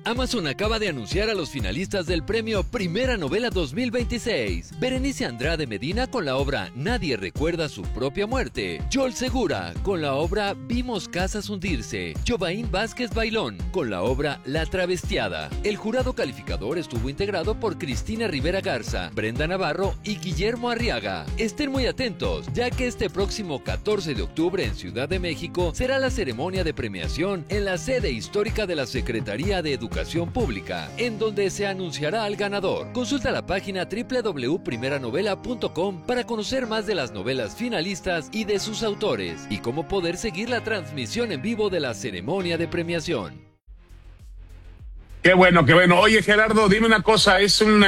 Amazon acaba de anunciar a los finalistas del premio Primera Novela 2026. Berenice Andrade Medina con la obra Nadie recuerda su propia muerte. Joel Segura con la obra Vimos casas hundirse. Jovaín Vázquez Bailón con la obra La travestiada. El jurado calificador estuvo integrado por Cristina Rivera Garza, Brenda Navarro y Guillermo Arriaga. Estén muy atentos, ya que este próximo 14 de octubre en Ciudad de México será la ceremonia de premiación en la sede histórica de la Secretaría de Educación Pública, en donde se anunciará al ganador. Consulta la página www.primeranovela.com para conocer más de las novelas finalistas y de sus autores, y cómo poder seguir la transmisión en vivo de la ceremonia de premiación. Qué bueno, qué bueno. Oye, Gerardo, dime una cosa, es un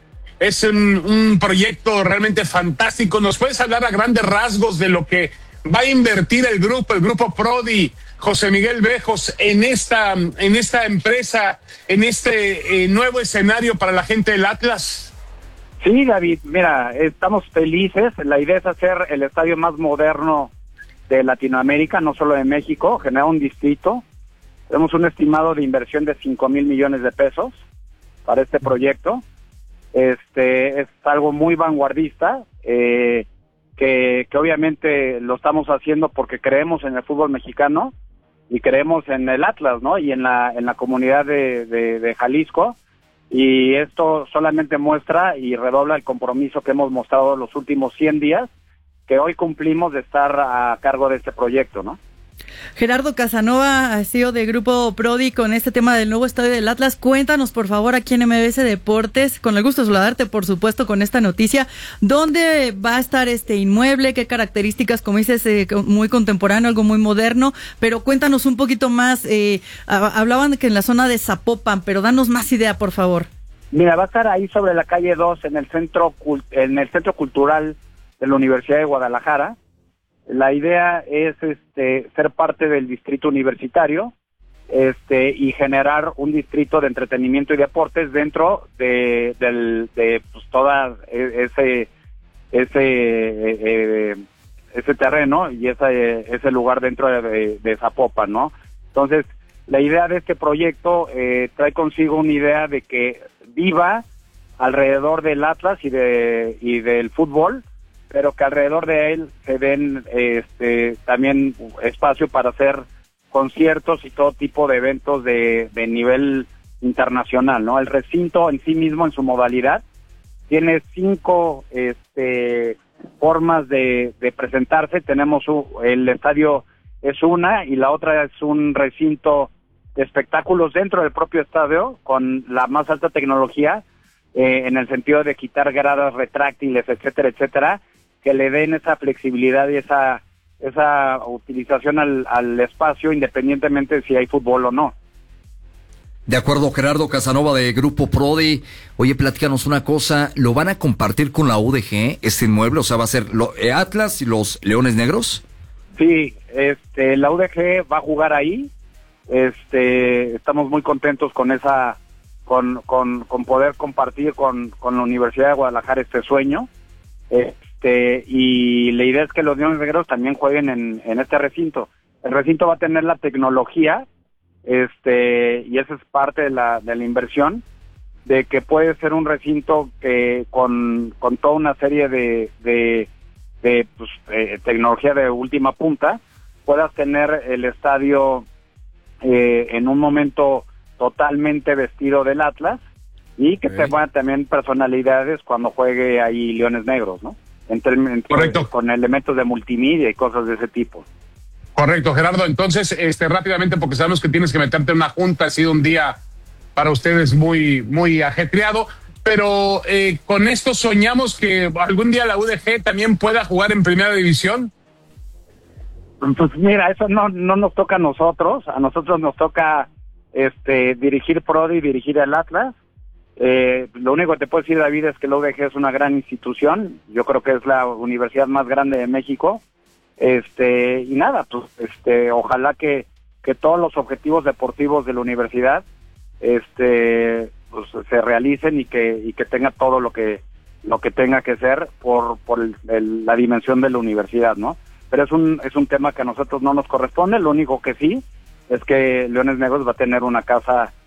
proyecto realmente fantástico. ¿Nos puedes hablar a grandes rasgos de lo que va a invertir el grupo Prodi, José Miguel Bejos, en esta empresa, en este nuevo escenario para la gente del Atlas? Sí, David, mira, estamos felices. La idea es hacer el estadio más moderno de Latinoamérica, no solo de México, generar un distrito. Tenemos un estimado de inversión de 5,000 millones de pesos para este proyecto. Es algo muy vanguardista, que obviamente lo estamos haciendo porque creemos en el fútbol mexicano y creemos en el Atlas, ¿no? Y en la comunidad de Jalisco, y esto solamente muestra y redobla el compromiso que hemos mostrado los últimos 100 días, que hoy cumplimos de estar a cargo de este proyecto, ¿no? Gerardo Casanova, CEO de Grupo Prodi, con este tema del nuevo estadio del Atlas. Cuéntanos, por favor, aquí en MBS Deportes, con el gusto de saludarte, por supuesto, con esta noticia. ¿Dónde va a estar este inmueble? ¿Qué características? Como dices, muy contemporáneo, algo muy moderno, pero cuéntanos un poquito más. Hablaban de que en la zona de Zapopan, pero danos más idea, por favor. Mira, va a estar ahí sobre la calle 2, en el centro cultural de la Universidad de Guadalajara. La idea es ser parte del distrito universitario y generar un distrito de entretenimiento y deportes dentro de pues, toda ese terreno y ese lugar dentro de Zapopan, ¿no? Entonces, la idea de este proyecto trae consigo una idea de que viva alrededor del Atlas y del fútbol, pero que alrededor de él se den también espacio para hacer conciertos y todo tipo de eventos de nivel internacional, ¿no? El recinto en sí mismo, en su modalidad, tiene 5 formas de presentarse. Tenemos el estadio es una, y la otra es un recinto de espectáculos dentro del propio estadio con la más alta tecnología, en el sentido de quitar gradas retráctiles, etcétera, etcétera, que le den esa flexibilidad y esa utilización al espacio, independientemente de si hay fútbol o no. De acuerdo, Gerardo Casanova de Grupo Prodi. Oye, platícanos una cosa, ¿lo van a compartir con la UDG, este inmueble? O sea, ¿va a ser Atlas y los Leones Negros? Sí, la UDG va a jugar ahí. Estamos muy contentos con poder compartir con la Universidad de Guadalajara este sueño. Y la idea es que los Leones Negros también jueguen en este recinto. El recinto va a tener la tecnología, y esa es parte de la inversión, de que puede ser un recinto que con toda una serie de tecnología de última punta, puedas tener el estadio en un momento totalmente vestido del Atlas, y que tenga también personalidades cuando juegue ahí Leones Negros, ¿no? Correcto. Con elementos de multimedia y cosas de ese tipo. Correcto, Gerardo. Entonces, rápidamente, porque sabemos que tienes que meterte en una junta, ha sido un día para ustedes muy, muy ajetreado, pero con esto soñamos que algún día la UDG también pueda jugar en Primera División. Pues mira, eso no nos toca a nosotros nos toca dirigir Prodi, dirigir el Atlas. Lo único que te puedo decir, David, es que la UDG es una gran institución. Yo creo que es la universidad más grande de México. Y nada, pues ojalá que todos los objetivos deportivos de la universidad pues se realicen y que tenga todo lo que tenga que ser por la dimensión de la universidad, ¿no? Pero es un tema que a nosotros no nos corresponde. Lo único que sí es que Leones Negros va a tener una casa